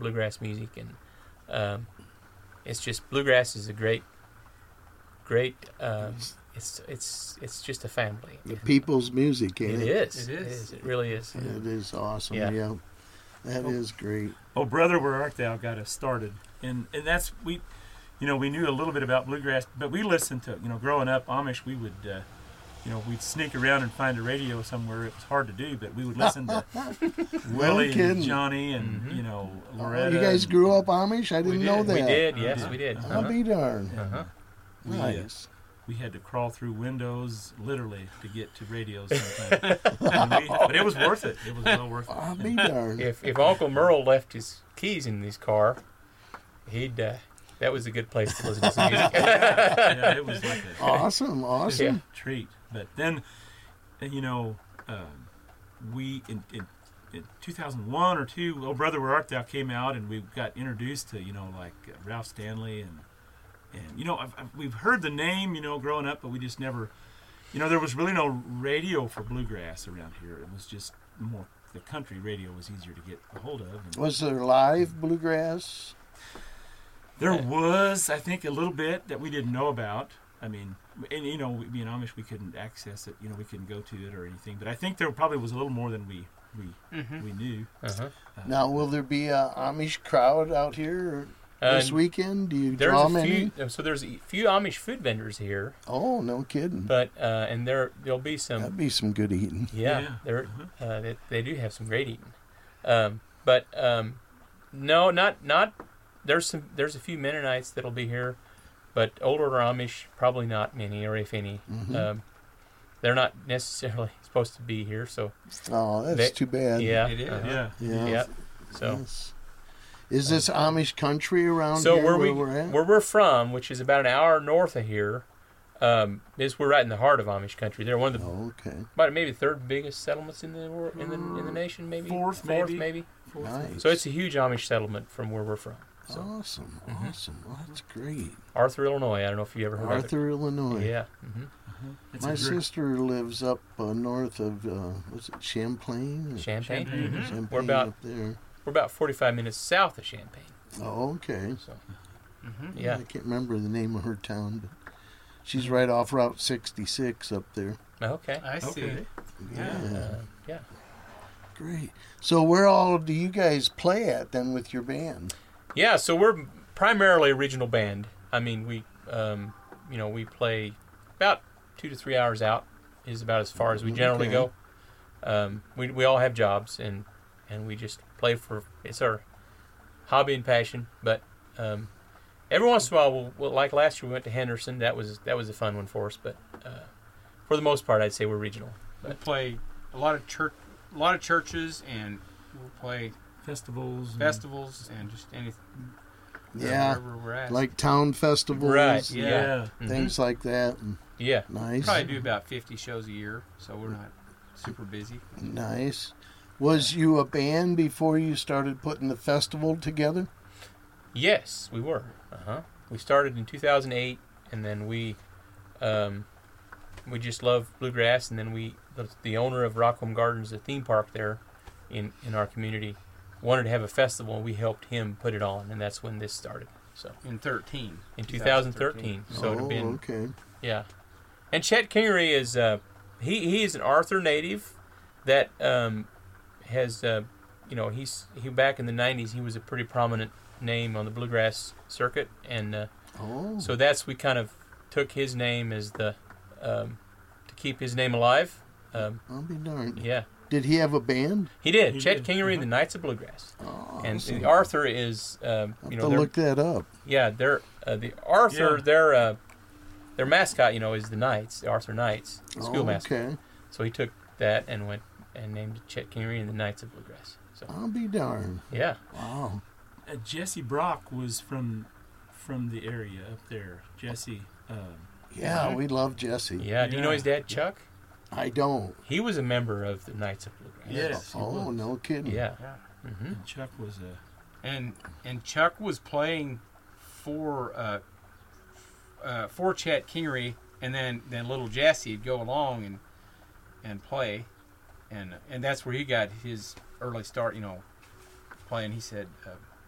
bluegrass music, and it's just bluegrass is a great. It's just a family. The people's music, ain't it? It is. It really is. It is awesome. Yeah. Yeah. That is great. Oh, Brother, Where Art Thou got us started, and that's we knew a little bit about bluegrass, but we listened to growing up Amish. We would we'd sneak around and find a radio somewhere. It was hard to do, but we would listen to Willie and Johnny and Loretta. You guys grew up Amish? I didn't know that. We did. Yes, we did. I'll be darned. Nice. We had to crawl through windows, literally, to get to radios sometimes. But it was worth it. It was well worth it. I'll be darned. If Uncle Merle left his keys in his car, that was a good place to listen to some music. Yeah, it was like a awesome treat. But then, we in 2001 or 2, Oh Brother, Where Art Thou came out, and we got introduced to Ralph Stanley and we've heard the name growing up, but we just never there was really no radio for bluegrass around here. It was just more the country radio was easier to get a hold of. And was there live bluegrass? There was, I think, a little bit that we didn't know about. I mean, and being Amish, we couldn't access it. We couldn't go to it or anything. But I think there probably was a little more than we knew. Now, will there be a Amish crowd out here this weekend? Do you draw many? So there's a few Amish food vendors here. Oh, no kidding! But and there'll be some. That'd be some good eating. Yeah. They do have some great eating. No, not. There's a few Mennonites that'll be here, but older Amish probably not many, or if any. They're not necessarily supposed to be here, so. Oh, that's too bad. Yeah, it is. Yeah. So. Yes. Is this Amish country around here where we're at? Where we're from, which is about an hour north of here, we're right in the heart of Amish country. They're one of the about maybe the third biggest settlements in the world, in the nation, maybe fourth maybe. Nice. So it's a huge Amish settlement from where we're from. So. Awesome. Well, that's great. Arthur, Illinois. I don't know if you ever heard of it. Arthur, Illinois. Yeah. My sister lives up north of was it Champlain? Champaign. Champaign We're about up there. We're about 45 minutes south of Champaign. Oh, okay. So, yeah. I can't remember the name of her town, but she's right off Route 66 up there. Okay. I see. Okay. Yeah. Great. So where all do you guys play at then with your band? Yeah, so we're primarily a regional band. I mean, we play about 2 to 3 hours out is about as far as we generally go. We all have jobs and we just play it's our hobby and passion. But every once in a while, we'll like last year we went to Henderson. That was a fun one for us. But for the most part, I'd say we're regional. We play a lot of churches, and we'll play festivals and just anything. Yeah, wherever we're at. Like town festivals, right? Yeah, things like that. And yeah, nice. Probably do about 50 shows a year, so we're not super busy. Nice. Was you a band before you started putting the festival together? Yes, we were. We started in 2008, and then we just loved bluegrass, and then the owner of Rockholm Gardens, the theme park there in our community, wanted to have a festival, and we helped him put it on, and that's when this started. So in 2013. So it had been okay. Yeah, and Chet Kingery is he is an Arthur native that has he back in the 90s he was a pretty prominent name on the bluegrass circuit, and so we kind of took his name as the to keep his name alive. I'll be darned. Yeah. Did he have a band? He did. Chet Kingery and the Knights of Bluegrass. Oh, and awesome. Arthur is look that up. Yeah, they're the Arthur. Their mascot, is the Knights, the Arthur Knights, the school mascot. Okay. So he took that and went and named Chet Kingery and the Knights of Bluegrass. So I'll be darned. Yeah. Wow. Jesse Brock was from the area up there. Jesse. Yeah, we love Jesse. Yeah. Do you know his dad, Chuck? I don't. He was a member of the Knights of Bluegrass. Yes. Oh, no kidding. Yeah. Mm-hmm. And Chuck was and Chuck was playing for Chet Kingery, and then little Jesse would go along and play, and that's where he got his early start. Playing. He said